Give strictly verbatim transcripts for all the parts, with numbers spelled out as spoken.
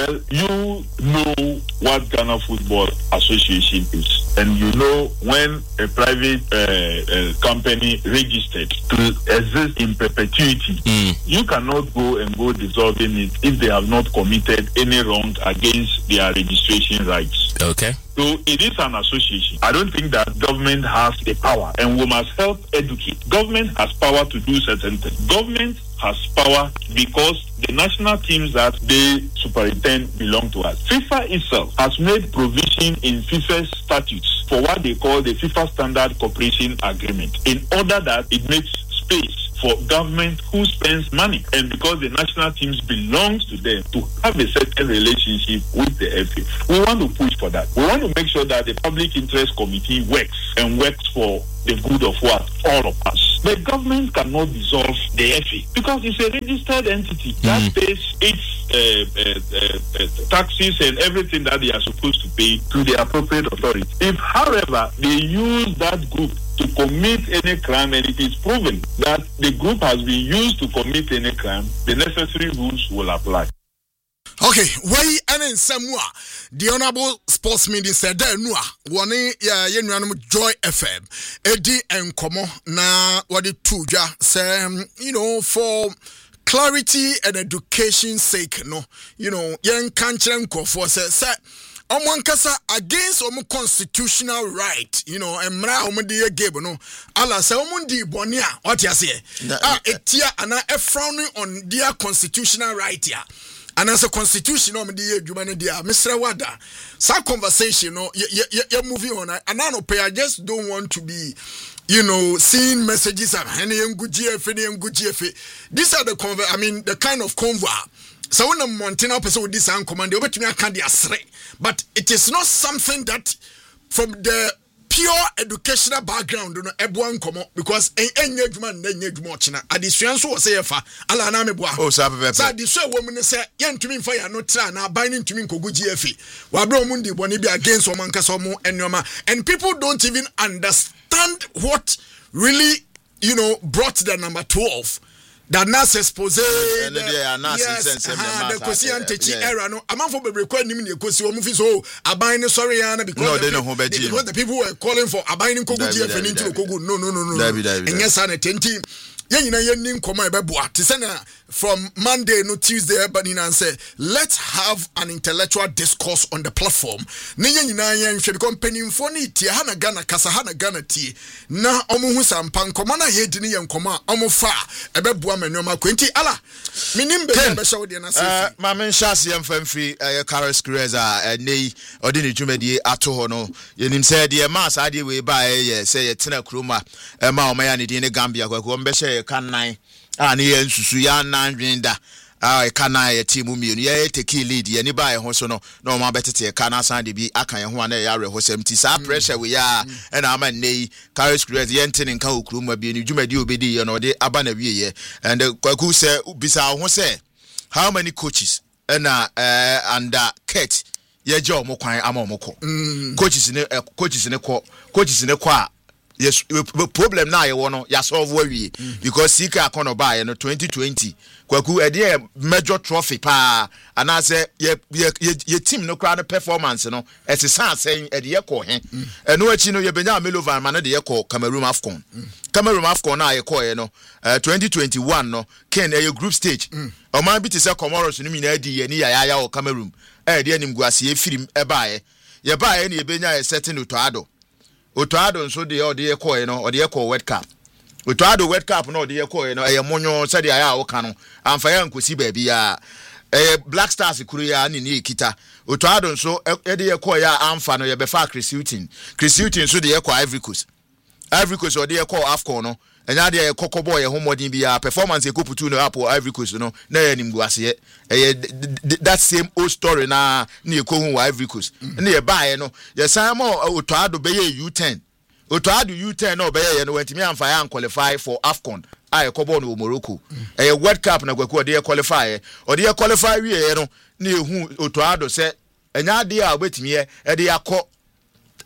Well, you know what Ghana Football Association is, and you know when a private uh, uh, company registered to exist in perpetuity, mm. you cannot go and go dissolving it if they have not committed any wrong against their registration rights. Okay. So it is an association. I don't think that government has the power, and we must help educate. Government has power to do certain things. Government has power because the national teams that they superintend belong to us. FIFA itself has made provision in FIFA's statutes for what they call the FIFA Standard Cooperation Agreement, in order that it makes space for government who spends money, and because the national teams belongs to them, to have a certain relationship with the F A. We want to push for that. We want to make sure that the Public Interest Committee works and works for the good of what? All of us. The government cannot dissolve the F A because it's a registered entity mm. that pays its uh, uh, uh, uh, taxes and everything that they are supposed to pay to the appropriate authority. If, however, they use that group to commit any crime, and it is proven that the group has been used to commit any crime, the necessary rules will apply. Okay, why and Samoa, the Honorable Sports Minister Denua, one ya yenuanum Joy F M, Eddie and Komo na wadi tuja say, you know, for clarity and education's sake, no, you know, yen kanchen ko for say say Omonkasa against omo constitutional right, you know, emra omo de gebe no ala say omo di bonia what you say ah etia ana e frowning on their constitutional right ya. And as a constitution, no, Mister Wada, some conversation, no, you're moving on. And I know, I just don't want to be, you know, seeing messages of any good G F, any good G F. These are the convo. I mean, the kind of convo. So when a Montana person with this and command, over to me, I can't but it is not something that from the pure educational background, you know, everyone come up because any man, then you watch now. I dissuade so say fa ala na me boa. Oh, so I dissuade woman say, "Yen to me fire no try now binding to me kogu G F A." Wa bro mundi boni be against woman kasa mo enyoma, and people don't even understand what really, you know, brought the number twelve. That nurse expose and the yes, the Kosian teaching era no amount for be required him in the Kosi or movie so abiding sorry Anna because no, the, they know who the, because the people were calling for abiding Kogu G F and into Kogu. No, no, no, no. And yes, and a ten team. Yeah, you know, you name come from Monday no Tuesday, but you know, say let's have an intellectual discourse on the platform. Niya you know, you should become penny for it. Hana Gana Kasa Hana Gana tea. Na omu husam pan komana yedini yang koma omu fa ebe buame nyoma kwenti ala. Minim be be show di na say. Ma men shasi yam famfri eh Carlos Creza eh nei odini dwumadi ato ho no. Yenim say de ma sa de we ba eh say ye tena kroma eh ma o ma ya ne di ne Gambia kwaku mbe she kan nine ah ne ye nsusu ya nan dwinda ah e kana ye team mienu ye take lead ye ni ba ye ho so no no ma betete kana san de bi aka ye ho na ye are ho semti sa pressure we ya e na ama nei Carlos Cruz ye ntene nka okuru ma bi ni dwumadi obedi ye no de aba na wie ye and kwaku say bisa ho say how many coaches na uh, under Kate ye je omo kwan ama omo ko coaches ne uh, coaches ne ko coaches ne ko a yes problem na ye wono ya solve we because sika akono ba ye no twenty twenty kwaku e dey major trophy pa ana say ye ye team no crowd performance no esesa sen e dey ko he eno achi no ye benya Melovan ma no dey ko Cameroon Afcon Cameroon Afcon na ye ko ye no twenty twenty-one no ken e group stage o man bi te say Comoros no mi na di ye ni ya ya o Cameroon e dey nim guase ye firim e ba ye ye ba ye na ye benya ye setting Otoado Otoado nso de o de ko ye no o de ko World Cup Otoado World Cup no de ko ye no e monyo se de ya wo ka no amfa ya nkosi ba bia eh Black Stars kuru ya ni ni ekita Otoado nso e de ko ya amfa no ye be fa Chris Hilton Chris Hilton nso de ko Ivory Coast Ivory Coast o de ko Afcon no enya de kokko boy ho modin bia performance e koputu no apo Ivory Coast no na ya nim guase eh that same old story na na e ko hu Ivory Coast na ye baaye no ye san mo Otoado be ye U ten Otoado U ten no be ye no wantimi amfa ya qualify for Afcon ai ko ball no Morocco eh World Cup na gwaku de qualify o de qualify wie no na ehu Otoado se enya de a obetimi e de yakọ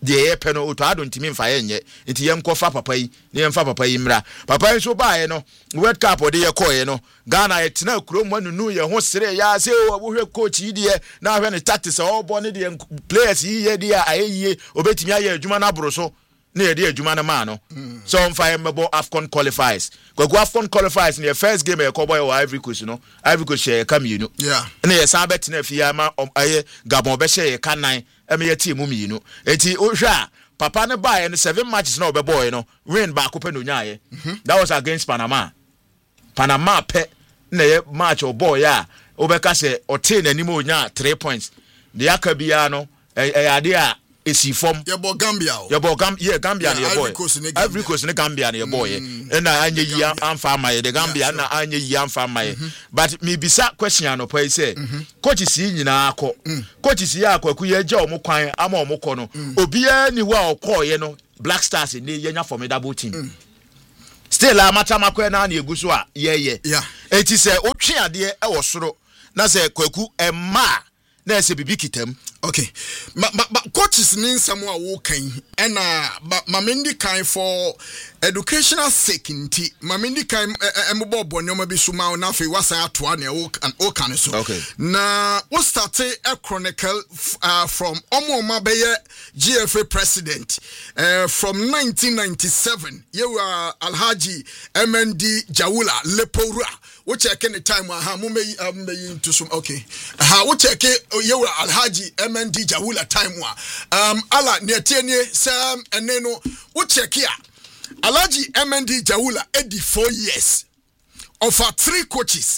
de ye pɛ no Otto Addo ntimi mfa ye nye nti ye nkɔfa papa yi ne ye mfa papa yi mra papa yi so ba ye no World Cup ode ye kɔ ye no Ghana ye tena kurom anunu ye ho sere ya se wo hwɛ coach yi de na hwɛ ne tactics all bɔ ne de players yi ye de aye obetimi aye adwuma na boro so na ye de adwuma na ma no so on fire mebo AFCON qualifiers go AFCON qualifiers in the first game e ko boy Ivory Coast no Ivory Coast share kam yinu yeah na ye san betina fia ma aye Gabon be share kanan e me ye team mu yinu enti o hwa papa ne buy no seven matches na obeboy no win ba ko pe no nyaye that was against Panama Panama pe na ye match o boy ya obeka se o te nanim o nya three points de akabia no e ade a esi form ye bo Gambia o ye bo Gambia yeah, Gambia yeah, ne boy Ivory Coast ne Gambia ne boy e na anye yi amfa amaye the Gambia na anye yi amfa amaye but me bisa question no pay say coach si nyina akọ coach si akọ ye gya omo kwan ama omo kọ no obia ni wa okọ ye no Black Stars ni ye nya formidable team still amata makọ na na eguso a ye ye enti say otwe ade e wo soro na say kwaku emma na ese bibi kitam okay ma ma, ma coaches nin samwa wo kan ena ma mendi kan for educational sake nti ma mendi kan embo bonyoma bi suma na fe wasan atoa na wo o kan so okay na we start a chronicle uh, from Omoma Beye G F A president uh, from nineteen ninety-seven you were Alhaji M N D Jawula Lepora we check any time ha mo me um into some okay ha we check you were Alhaji M N D Jawula time wa um ala ne tienie sam eneno we check here Alhaji M N D Jawula eighty-four years of our three coaches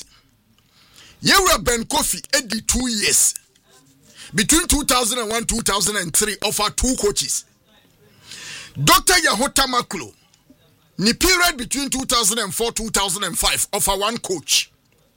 Yewa Ben Kofi eighty-two years between two thousand one two thousand three of our two coaches Doctor Yahota Maklo ni period between two thousand four two thousand five of our one coach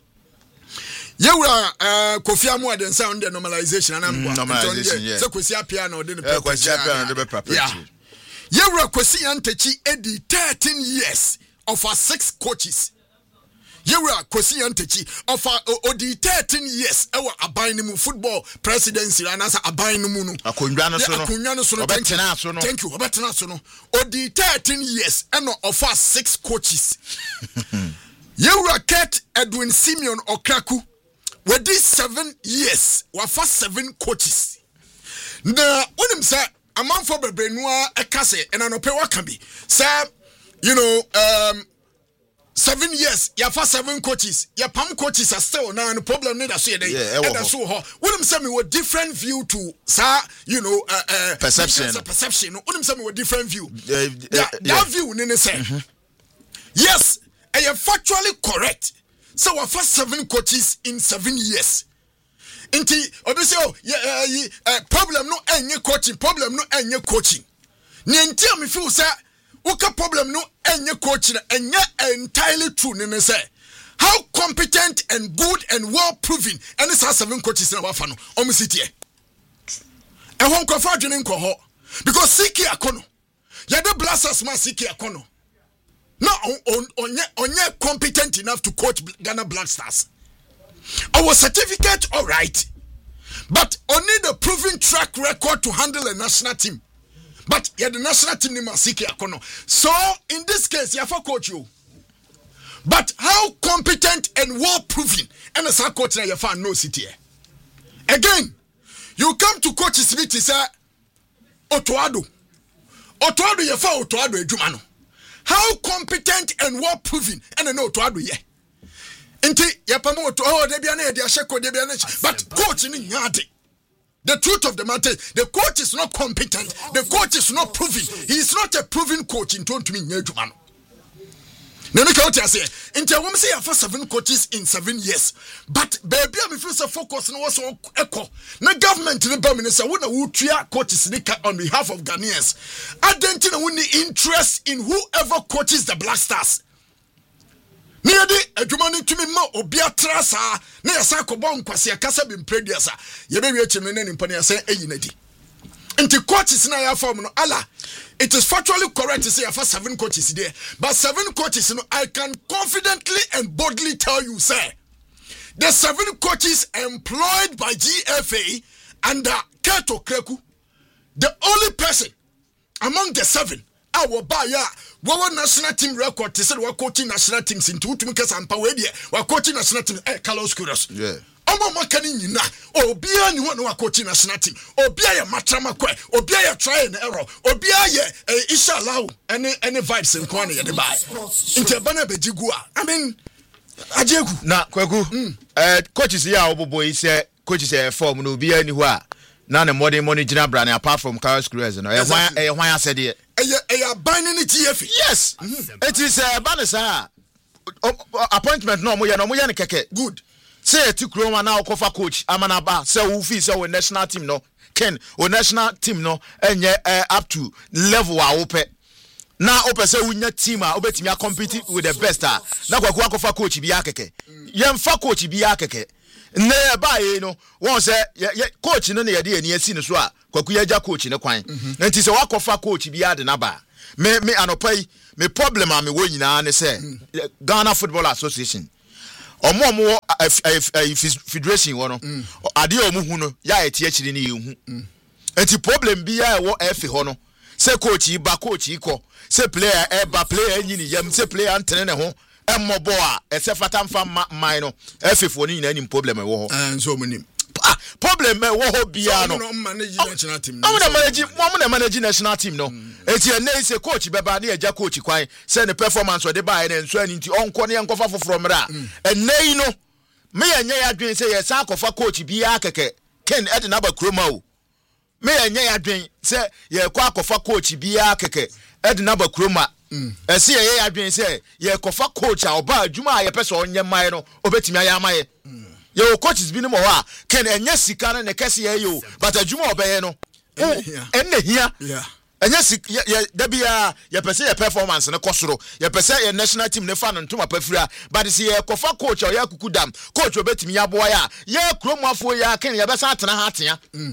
Yewa uh, Kofi Amu den sound the normalization and I'm normalization yeah so Kosi Apia no den Kosi Apia no be yeah Yewa Kosi Antechi Eddie thirteen years of our six coaches Yewa Kosi Antechi of our odi thirteen years ewa aban football presidency and as aban mu no akonwa no so no akonwa no so no obetena so no thank you obetena so no odi thirteen years and of our six coaches Yewa Kurt Edwin Simeon Okraku with these seven years wa for seven coaches na onim say amount for bebenua ekase and anope waka bi say you know um seven years ya for seven coaches ya pam coaches are still now no problem need so dey and so ho onim say me with different view to sir you know uh, uh perception perception onim say me with different view uh, uh, that, yeah. that view ni say mm-hmm. Yes I am factually correct. So we first seven coaches in seven years. Inti obisi oh yeah uh, problem no enye coaching problem no enye coaching. Ni enti am feel say uka problem no enye coaching enye entirely true ni say how competent and good and well proven and this has seven coaches na wafa no omo sitie. E ho nkofa adwene nko because Siki Akono ya de blasters man Siki Akono no on onye onye competent enough to coach Ghana Black Stars. Our certificate all right, but only the proven track record to handle a national team. But yeah, the national team name Siki Akono. So in this case, you have a coach you. But how competent and well proven and as a coach na you fan no city. Again, you come to coach Smith say Otto Addo. Otto Addo you fa Otto Addo edwuma. How competent and well proven and I know to adu ye. Inti yapamo to oh debia na dia sheko debia na but coach ni nyade. The truth of the matter, the coach is not competent. The coach is not proven. He is not a proven coach in twenty me nyadwuma no. Na me ka say inti wom say for seven coaches in seven years. But baby am feel say focus no was echo. Na government ni ba minister wo na wo tua coaches ni on behalf of Ghanaians. Adentina wo ni interest in whoever coaches the Black Stars. Ni ade adwuma ni tumi ma obi atrasa na yasa akobon nkwase akasa bi mprediasa. Ye be wi echi no na nimpa na yasa eyi na di. Inti coaches na ya form no ala. It is factually correct to say I have seven coaches there, but seven coaches, you know, I can confidently and boldly tell you, sir, the seven coaches employed by G F A under Kato Kreku, the only person among the seven our buyer our national team record they said we're coaching national teams into utumi kasampa we there we're coaching national team eh Carlos Queiroz yeah omo makani nyina obia ni won we're coaching national team obia ya matrama kwe obia ya try and error obia ya inshallah any any vibes in corner ya dey buy inte bana bejigu I mean ajegu na kwaku mm. eh coaches ya obobo yi say coaches e form no obia ni ho a na na modern money gina brand apart from Carlos Queiroz no e hwan e hwan asede e e e binding ni G F yes mm-hmm. It is a banisa appointment no mo ye no mo ye ne keke good say ti kroma na okofa coach amana ba say wo fi say we national team no ken o national team no enye uh, up to level a wo pe na o pe say wunya team a obetimi a compete with the best a na kwaku akofa coach bi akeke ye mfa coach bi akeke ne ba ye no won say coach no ne ye de ani asi ne so a kwaku ya ja coach ne kwan na nti say wakofa coach bi ade na ba me me anopai me problem a me wo nyina ne say Ghana Football Association omo omo federation wono ade omo hu no ya eti akiri ne yehu enti problem bi ya wo efe ho no se coach ba coach iko se player e ba player nyini yam se player antene ne ho emmobo a ese fata mfa man no efefo ni nyina ni problem e wo ho eh so monim ah problem e wo ho bia no no manage national team no no manage mo mo manage national team no eti ene se coach beba na eja coach kwan se ne performance o de ba ene nso ani nti onko ne enkofa foforo mra ene no me yenye ya dwen se ye sa akofa coach bia keke ken ede na ba kroma o me yenye ya dwen se ye kwa akofa coach bia keke ede na ba kroma ese ye ya dwen se ye kofa coach a oba adwuma ye pese onye mai no obetimi aya amaye ye coaches bi no mo ha ken enye sika na ne kese ye yo but adwuma obeye no enne hia yeah enya si ye da bia ye pese ye performance ne kosoro ye pese ye national team ne fa no ntoma pafura but si ye kofa coach o ya kukudam coach obetimi ya boy a ye kromafo ya ken ye besa atena ha atea mm.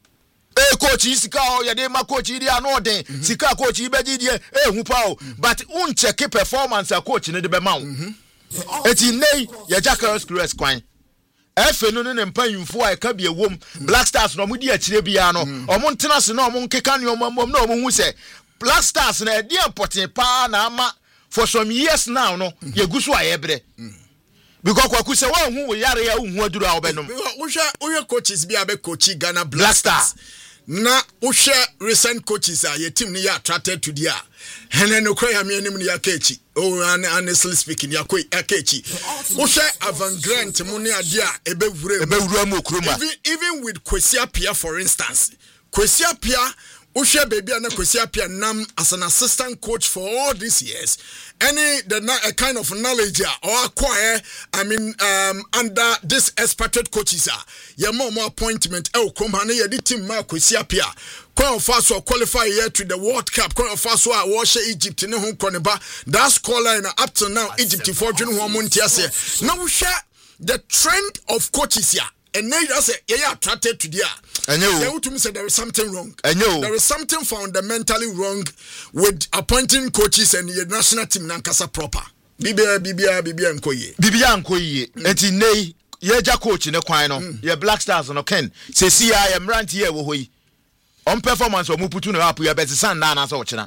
Eh coach sika o ye de ma coach iri ano den mm -hmm. sika coach ibeji die eh hu pa o but un check performance a coach ne de be ma o mm -hmm. eti nei ye Carlos Queiroz kwan efe no ne mpanyimfo a eka bia wom Black Stars no mudi akire bia no omo ntena se no omo nkeka ne omo mom na omo hu se Black Stars na de important pa na ama for some years now no ye gusu ayebre because kwaku se wa hu wo yare ya hu aduru a obenom wo hwa wo coaches bia be coach Ghana Black, Black Stars na wo hwa recent coaches a ye team ne ya attracted to dia hene no kwa ya me anim ne ya kechi oh honestly speaking ya koi akechi wo hwa Avant Grant mu ne ade a ebe wure ebe wure mu okroma even even with Kwesi Appiah for instance Kwesi Appiah Ushe baby and Kwesi Appiah nam as an assistant coach for all these years. Any the a kind of knowledge or acquire, I mean, um, under this expatriate coaches are your more appointment. Oh, come on, you did team Mark Kwesi Appiah. Quite fast or qualify here to the World Cup. Quite fast or wash Egypt in home corner. That's calling up to now Egypt for June one month. Yes, now we share the trend of coaches here. And now you say, yeah, attracted to the and you to me say there is something wrong. And you there is something fundamentally wrong with appointing coaches and the national team nankasa proper. Bibia bibia bibia nkoye. Bibia nkoye. Enti nei ye ja coach ne kwan no. Ye Black Stars no ken. Se si ya ye mrant ye wo hoyi. On performance o mu putu no apu ye betisan na na so ochina.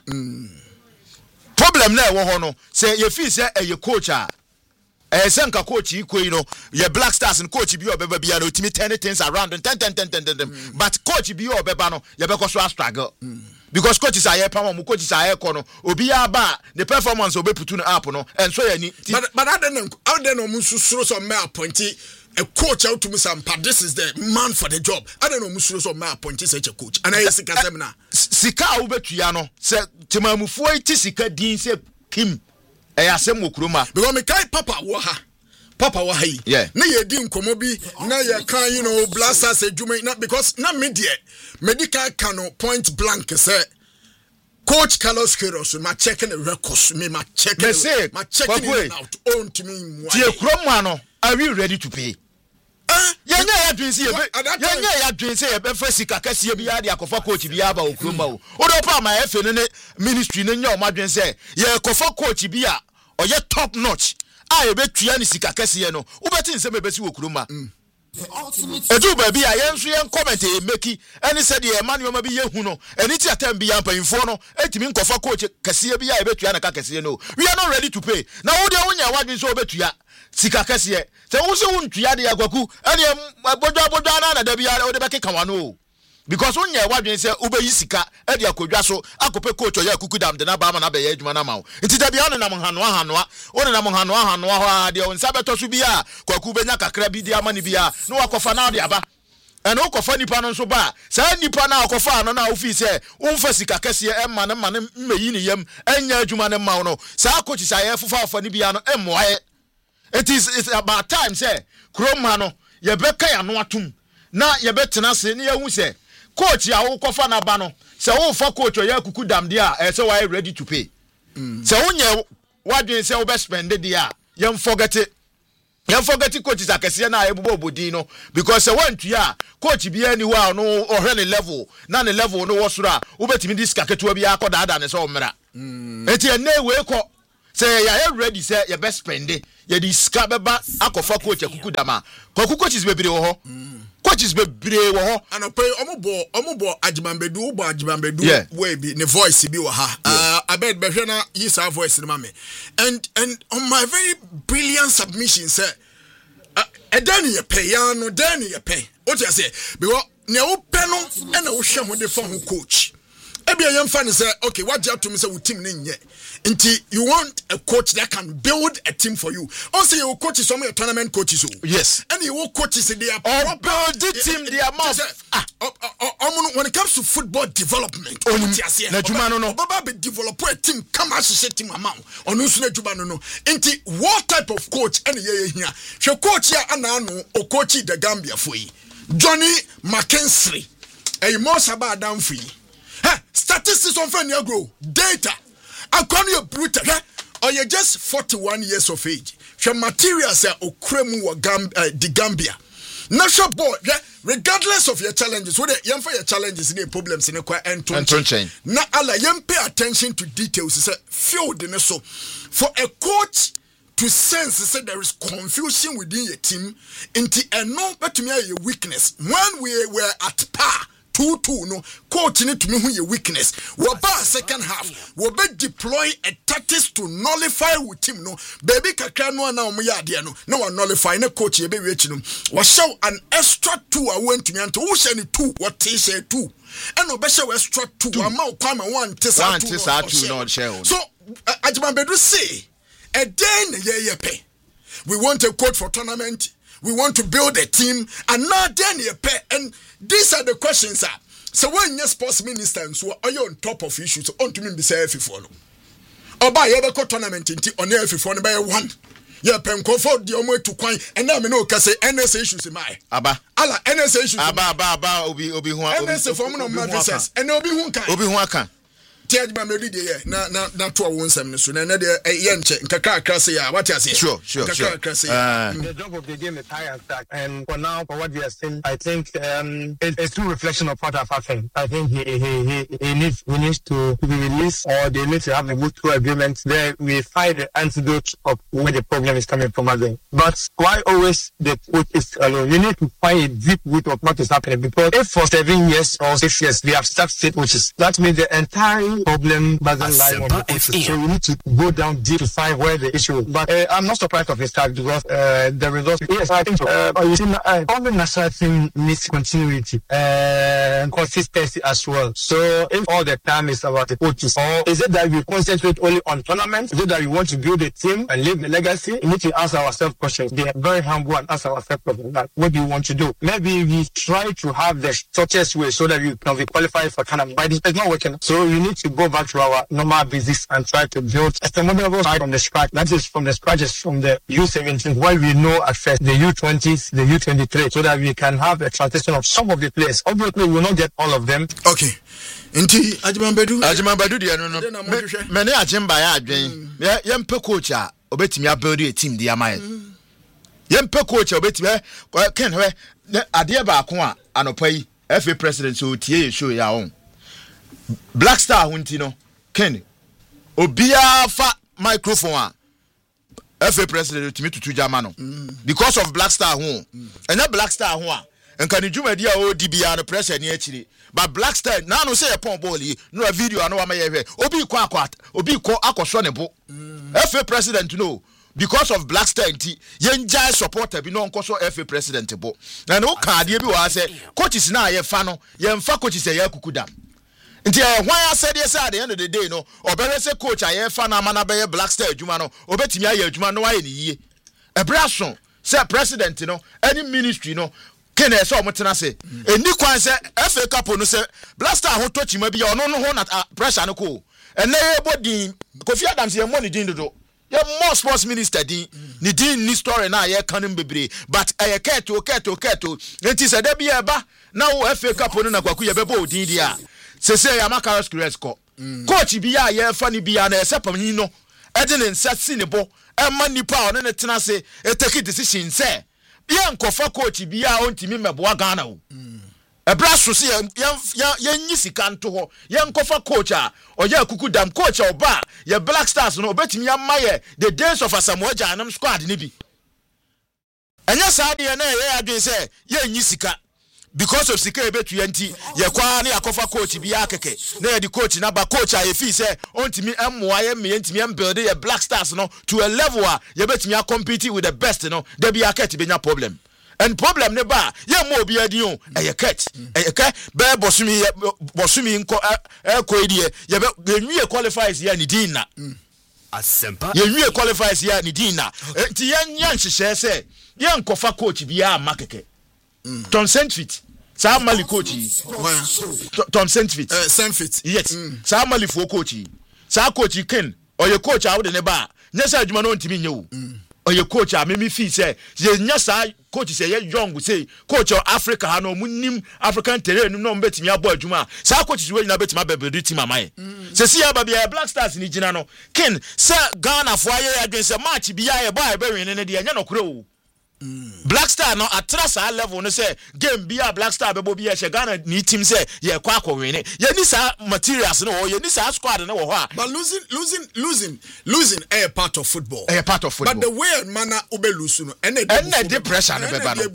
Problem na e wo ho no. Se ye fi se e ye coach a eh senka coach ikoi no ye Black Stars and coach bi obeba bia no timi ten things around ten ten ten ten ten but coach bi obeba no ye be ko so struggle mm. because coaches are here pam coaches are here kono obi aba the performance obeputu no app no and so ye ni but but I don't know how then no susuro so me appoint a coach out to me some this is the man for the job I don't know musuro so me appoint such a coach and I sika seminar sika obetua no se temamufuo iti sika din se Kim eh asem okroma because me kai papa wo ha papa wo ha yi yeah. na ye di nkomo bi na ye kan you know blasters adwuma na because na me de medical can point blank say coach Carlos Queiroz ma checking the records me ma checking say, ma checking it out on to me tie kroma no are we ready to pay ah ya nya ya dwen se ye ya nya ya dwen se ye be fa sika kase bi ya de akofa coach bi aba okroma o o do pa ma efe ne ministry ne nya o ma dwen se ye kofa coach bi a oye top notch a ye betua ni sika kase ye no wo beti nsem ebesi wo kuroma edu baby a yenso yen comment e meki eni said the Emmanuel ma bi yehu no eni ti atem bi ampanfo no etimi nkofa coach kase bi a ebetua na ka kase no we are not ready to pay na wo de wonya wadin so obetua sika kase se wo se wontua de agwaku eni bodo bodo na na da bi a wo de beke kan no because wonya wadin se obeyi sika e de akodwa so akope coach oya kukudam de na ba ma na be ye adwuma na ma wo nti da bi a na mo hanoa hanoa wona na mo hanoa hanoa ho de on sabeto so bi a kwaku benya kakra bi de amani bi a no wakofa na de aba eno wakofa nipa no so ba sa nipa na wakofa no na ofi se wonfa sika kese e ma ne ma ne meyi ne yam enya adwuma ne ma no sa coach sa ye fufa afa ni bi a no emmoaye. It is it's about time say kroma no ye beka ya no atum na ye betena se ne ye hu se coach ya wo kofa na ba no se wo fa coach ya kuku dam dia e se why ready to pay se wonye wadwen se wo be spend dia ye forget it ye forget it coach akese na ebubo obodi no because se wantu ya coach bia ni wa no ohwe ne level na ne level no wo soro a wo betimi diska ketua bia akoda ada ne se o mra enti ene we ko say ya ready say your best spend ye di ska beba akofa coach akuku dama ko coaches bebre wo ho coaches bebre wo ho anope omobo omobo Ajimambedu bo Ajimambedu we bi ne voice bi wo ha uh, abed behwe na use our voice no mame and and on my very brilliant submission say edani ye pay ya no dani ye pay what you say because ne wo pe no e na wo hwe ho de fa ho coach ebia yam fan say okay what you have to me say we team ne nye until you want a coach that can build a team for you. Also, your coach is some of your tournament coaches. Yes. And your coaches, they are all build the team, they are more. Ah, when it comes to football development, oh, no, no, Baba be develop a team, come as a team amount. On Usune Jubano, no. Into what type of coach any year here? Your coach here, Anano, or coach the Gambia for you. Johnny McKinstry, a more sabah down for you. Statistics on Fenya grow, data. I call you brutal, eh? Or you're just forty-one years of age. Your materials are okremu or Gam uh, the Gambia. National board, yeah, regardless of your challenges, whether you for your challenges in problems in a quiet and chain. Now, Allah, you pay attention to details. It's a field in so for a coach to sense say there is confusion within your team. Into a no, but to me, your weakness. When we were at par. Two two no coach need to me who your weakness. We ba second half. We be deploy a tactics to nullify with him no. Baby kakra no na omo ya de no. No one nullify na coach ye be reach no. We show an extra two I went to me and who say two what say say two. And no be show extra two ama kwama one tesa two. One tesa two no share. So Ajimambedu say a day ye ye pay. We want a coach for tournament. We want to build a team, and now then you pay. And these are the questions, sir. So when your sports minister and so are you on top of issues? On to me be say if you follow. Or by your tournament in on your if you follow by one. Yeah, pen comfort the omo to coin, and now me know can say N S A issues in my Aba. Allah N S A issues. Aba aba aba obi obi hu. N S A for me no matters. And obi hu kan. Obi hu kan. Ajimambedu de na na na to wonsam so na na de ye nche nkaka krase ya what you say sure sure sure uh, the job of the game is high and stack, and for now for what we are seeing I think um it, it's true reflection of what have happened. I think he he he, he needs we need to, to be released, or they need to have a mutual agreement there we find the antidote of where the problem is coming from again. But why always the coach is alone? You need to find a deep root of what is happening, because if for seven years or six years we have stuck state coaches, that means the entire problem doesn't lie on the coaches. So we need to go down deep to find where the issue is. But uh, I'm not surprised of his start because uh, the results. Yes, I think so. Uh, but you see, uh, all the national team needs continuity and consistency as well. So if all the time is about the coaches, or is it that we concentrate only on tournaments? Is it that we want to build a team and leave the legacy? We need to ask ourselves questions. They are very humble and ask ourselves questions. Like, what do you want to do? Maybe we try to have the shortest way so that we can be qualified for tournament, but it's not working. So we need to go back to our normal business and try to build a sustainable side from the scratch. That is from the scratches from the U seventeen, where we know at first the U twenties, the U twenty-three, so that we can have a transition of some of the players. Obviously, we will not get all of them. Okay. Inti Ajimambedu Ajimambedu dia no no. Me ne Ajimba ya adwen. Ye mpe coach a obetimi build a team dia mai. Ye mpe coach a obetimi ken we ade ba ko a anopa yi F A president so tie show ya on. Black Star hunti no Ken obia fa microphone a F A president to me to Jamano because of Black Star who and that Black Star who and can you media o D B R the pressure near Chile but Black Star now no say a pump boli no a video I know I may have obi kwa kwat obi ko akosonebo F A president to know because of Black Star nti yen jai supporter bi no nkoso F A president bo na no card ye bi wa say coaches na ye fa no ye mfa coaches ye akukudam nti eh hwan asede say at the end of the day no obere say coach aye fa na mana be Black Star adwuma no obetimi aye adwuma no aye ne yie ebraso say president no any ministry no kene say omotena say eni kwan say F A Cup no say Black Star ho tochima bi ono no ho na pressure no ko ene ye bodin Kofi Adams ye money din do ye more sports minister din ni din ni story na ye kanim bebre but aye keto keto keto enti say da bi e ba na wo F A Cup no na kwaku ye bebo din dia se se ya maka scratch ko coach bi ya ye fa ni bi ya na esepam no e de ne nsa si ne bo e ma nipa on ne tena se e take decision say ye nkofa coach bi ya ontimi meboa Ghana o e braso se ye ye nyisika nto ho ye nkofa coach a oya kuku dam coach oba ye Black Stars no obetimi ya maye the days of Asamoah Gyanam squad ne bi enya saade ye na ye adwen say ye nyisika because of sika ebetu yanti ye kwa na yakofa coach bi akeke na ye di coach na ba coach a ye fi say ontimi emmoa ye me ntimi em build ye Black Stars no to a level a ye betimi a compete with the best no there be aketi benya problem and problem ne ba ye mo obi adi o e ye ket e ye ke be bosumi bosumi nko e ko edie ye be nwie qualifiers ye ni din na asempa ye nwie qualifiers ye ni din na ti ye nyan hyehyɛ say ye nkofa coach bi a makeke Tom Saintfit sa mali coach Tom Saintfit eh Saintfit yes sa mali fo coach sa coach Ken oye coach a wo de ne ba nya sa adwuma no ntimi nye wo oye coach a me me fi say ye nya sa coach say ye young say coach of Africa ha no munim African terrain no mbetimi abo adwuma sa coach we nyina betimi abebe team amaye se si ya ba bia Black Stars ni gina no Ken sa Ghana fo aye adwen say match bia ye ba e be win ne de nya no kure o Black Star no atrasa level no say game bia Black Star bebo bia she Ghana ni team say ye kwa akọ win ye ni sa materials no ye ni sa squad no wo ha but losing losing losing losing a part of football a part of football but the way manner obe lose no ene de pressure no beba no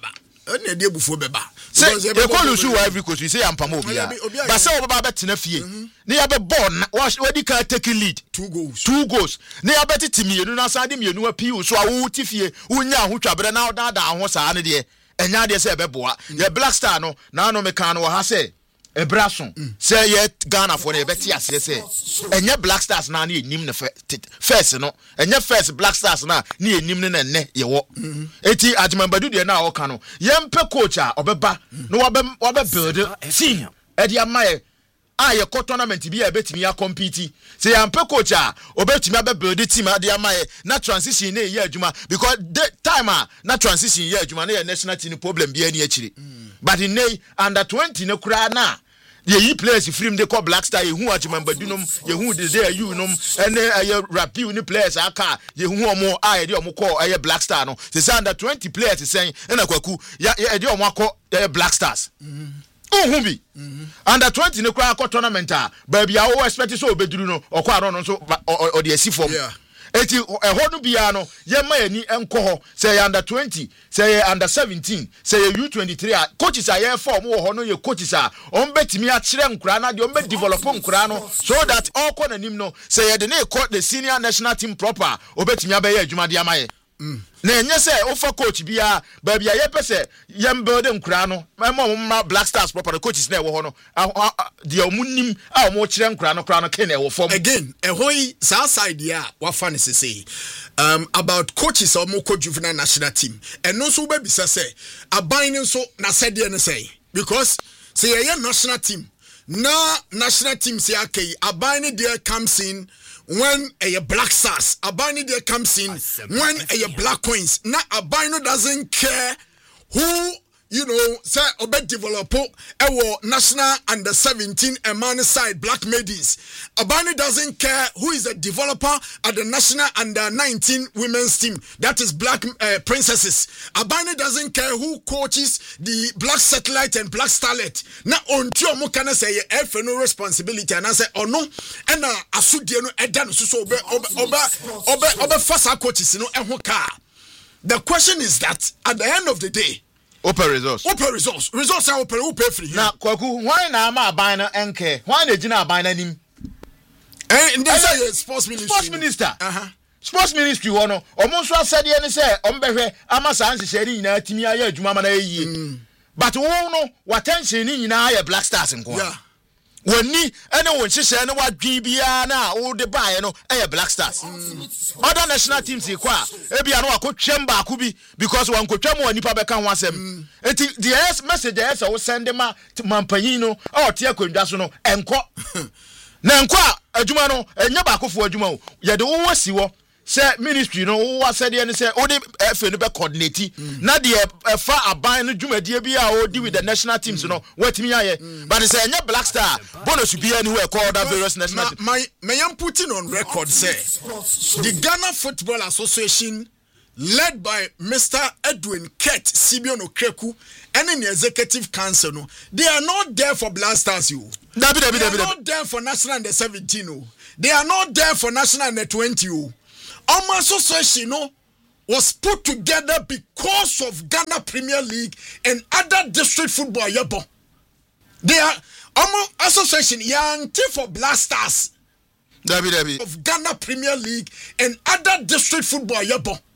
ene de bufo beba say ye call lose every coach we say ampama obia but say obaba betena fie ne ya be ball wadi ka take lead two goals two goals ne ya betiti mienu na sade mienu api so a wo ti fie wonya ahotwabere na da da ho saa ne de enya de say beboa ye Black Star no na no meka no ha say ebraso say ye Ghana for na beti ase say enye Black Stars na na enim ne first no enye first Black Stars na na enim ne ne ye wo eti ajimambadu de na oka no ye mpe coach a obeba no wabe wabe build team e de amaye a ye ko tournament bi e betimi ya compete say ya mpe coach a obetimi abe build team a de amaye na transition na ye adwuma because the time a na transition ye adwuma na ye national team problem bi ani akire but in nay under twenty ne kura na ye yi players free de call Black Star ye hu achimambadu nom ye hu de there you nom ene aye rapiu ni players aka ye hu omo a ye de omo call aye Black Star no say under twenty players sen ena kwaku ya ye de omo akọ aye Black Stars oh bi under twenty ne kwa akọ tournament a ba bia wo expect so obeduru no okọ aro no so o de asi form eti eho no bia no ye ma ani enko ho say under twenty say under seventeen say U twenty-three a coaches a ye form wo ho no ye coaches a on betimi a kire nkura na de on be develop nkura no so that all ko nanim no say ye de na call the senior national team proper obetimi abaye adwuma de amaye na enye say ofa coach bia ba bia ye pese ye build nkura no ma Black Stars proper coaches na e wo ho no de omunim a omo kire nkura no kura no ken e wo form again e hoyi sa side ya wa fa ne say um about coaches omo coach juvenile national team and no so be bisa say aban so na said ne say because say ye national team na national team say okay aban there comes in when a Black Stars abani there comes in when a Black Queens na abino doesn't care who you know, say obe develop ewo national under seventeen and man side black maidens. Abani doesn't care who is the developer at the national under nineteen women's team. That is black uh, princesses. Abani doesn't care who coaches the black satellite and black starlet. Na onti omo kana say e no responsibility and I say oh no and na asudie no eda no so obe obe obe obe obe fasa coaches no ehwo ka. The question is that at the end of the day, open results. Open results. Results are open. Who pay for you? Now, Kwaku, why na ma aban na enke? Why na jina aban na nim? And they say sports ministry. Sports minister. Uh-huh. Sports ministry wono. Omo so asade ne say ombehwe ama san hye ni nyina timi aye adwuma ma na yie. But wo no watension ni nyina aye Black Stars nko. Yeah. Woni ene won hyehyɛ ne wadwen bia na wo de bae no eh Black Stars. Mm. Other national teams e kwa e bia no akotwam ba ko bi because wan kotwam wa nipa beka ho asɛm. Enti the message is wo send ma mampanyin no a ɔte akondwa so no enko. Na enko a adwuma no enya ba akofo adwuma o. Ye de wo wasi wo say ministry no wo said any say o de F no be coordinate na de fa aban no dwumadie bia o di with the national teams no watimi aye but say enya Black Star bonus be anywhere called that various national teams. My may am putting on record say the Ghana Football Association led by Mister Edwin Kett Sibion Okreku and in the executive council no they are not there for Black Stars you they are not there for national under seventeen oh. They are not there for national under twenty oh. Our association no, was put together because of Ghana Premier League and other district football. Yabo. They are our association young team for Black Stars Dabi, Dabi. of Ghana Premier League and other district football. Yabo.